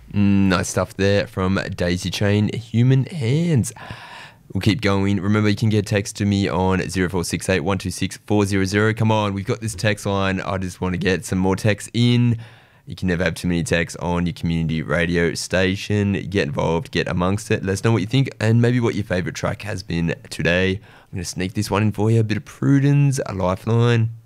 Nice stuff there from Daisy Chain, Human Hands. We'll keep going. Remember, you can get a text to me on 0468 126 400. Come on, we've got this text line. I just want to get some more texts in. You can never have too many texts on your community radio station. Get involved, get amongst it. Let us know what you think and maybe what your favourite track has been today. I'm going to sneak this one in for you. A bit of Prudence, A Lifeline.